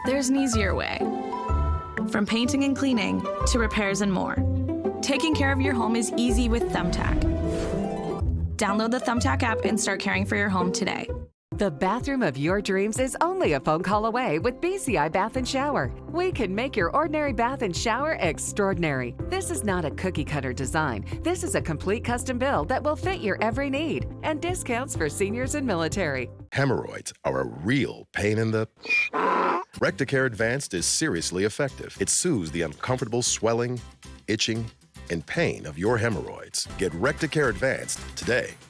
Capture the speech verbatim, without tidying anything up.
there's an easier way. From painting and cleaning to repairs and more, taking care of your home is easy with Thumbtack. Download the Thumbtack app and start caring for your home today. The bathroom of your dreams is only a phone call away with B C I Bath and Shower. We can make your ordinary bath and shower extraordinary. This is not a cookie cutter design. This is a complete custom build that will fit your every need, and discounts for seniors and military. Hemorrhoids are a real pain in the... Recticare Advanced is seriously effective. It soothes the uncomfortable swelling, itching, and pain of your hemorrhoids. Get Recticare Advanced today.